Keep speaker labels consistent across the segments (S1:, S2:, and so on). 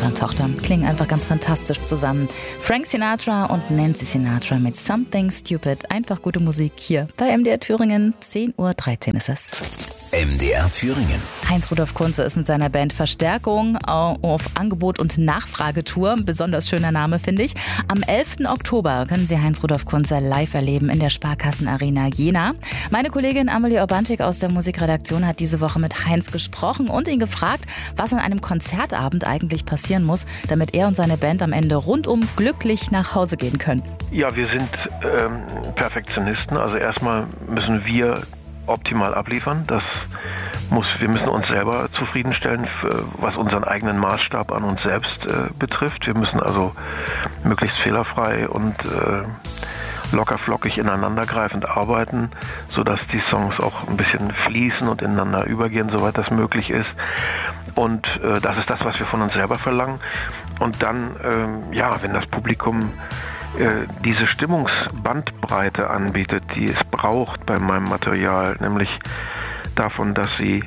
S1: Mutter und Tochter klingen einfach ganz fantastisch zusammen. Frank Sinatra und Nancy Sinatra mit Something Stupid. Einfach gute Musik hier bei MDR Thüringen. 10:13 Uhr ist es.
S2: MDR Thüringen.
S1: Heinz-Rudolf Kunze ist mit seiner Band Verstärkung auf Angebot- und Nachfragetour. Besonders schöner Name, finde ich. Am 11. Oktober können Sie Heinz-Rudolf Kunze live erleben in der Sparkassenarena Jena. Meine Kollegin Amelie Urbantik aus der Musikredaktion hat diese Woche mit Heinz gesprochen und ihn gefragt, was an einem Konzertabend eigentlich passieren muss, damit er und seine Band am Ende rundum glücklich nach Hause gehen können.
S3: Ja, wir sind Perfektionisten. Also erstmal müssen wir optimal abliefern. Wir müssen uns selber zufriedenstellen, was unseren eigenen Maßstab an uns selbst betrifft. Wir müssen also möglichst fehlerfrei und lockerflockig ineinandergreifend arbeiten, sodass die Songs auch ein bisschen fließen und ineinander übergehen, soweit das möglich ist. Und das ist das, was wir von uns selber verlangen. Und dann, wenn das Publikum diese Stimmungsbandbreite anbietet, die es braucht bei meinem Material, nämlich davon, dass sie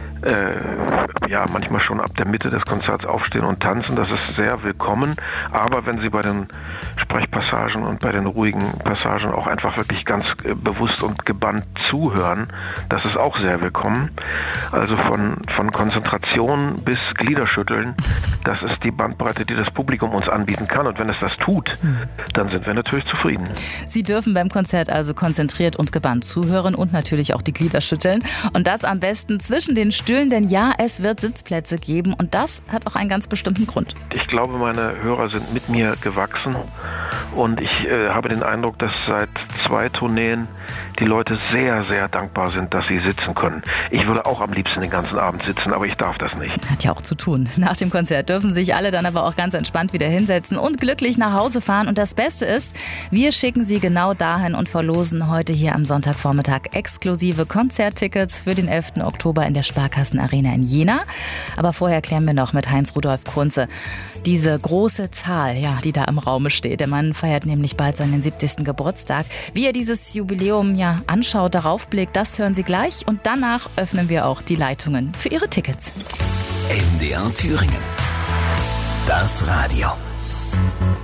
S3: manchmal schon ab der Mitte des Konzerts aufstehen und tanzen, das ist sehr willkommen, aber wenn sie bei den Sprechpassagen und bei den ruhigen Passagen auch einfach wirklich ganz bewusst und gebannt zuhören, das ist auch sehr willkommen. Also von Konzentration bis Gliederschütteln, das ist die Bandbreite, die das Publikum uns anbieten kann, und wenn es das tut, dann sind wir natürlich zufrieden.
S1: Sie dürfen beim Konzert also konzentriert und gebannt zuhören und natürlich auch die Glieder schütteln, und das am besten zwischen den Stühlen, denn ja, es wird Sitzplätze geben, und das hat auch einen ganz bestimmten Grund.
S3: Ich glaube, meine Hörer sind mit mir gewachsen, und ich habe den Eindruck, dass seit 2 Tourneen die Leute sehr, sehr dankbar sind, dass sie sitzen können. Ich würde auch am liebsten den ganzen Abend sitzen, aber ich darf das nicht.
S1: Hat ja auch zu tun. Nach dem Konzert dürfen sich alle dann aber auch ganz entspannt wieder hinsetzen und glücklich nach Hause fahren. Und das Beste ist, wir schicken Sie genau dahin und verlosen heute hier am Sonntagvormittag exklusive Konzerttickets für den 11. Oktober in der Sparkassenarena in Jena. Aber vorher klären wir noch mit Heinz-Rudolf Kunze diese große Zahl, die da im Raume steht. Der Mann feiert nämlich bald seinen 70. Geburtstag. Wie er dieses Jubiläum anschaut, darauf blickt, das hören Sie gleich. Und danach öffnen wir auch die Leitungen für Ihre Tickets.
S2: MDR Thüringen. Das Radio.